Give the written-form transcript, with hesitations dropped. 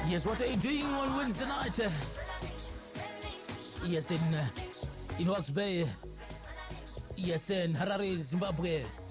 Yes, what are you doing on Wednesday night? Yes, in Hawke's Bay. Yes, in Harare, Zimbabwe.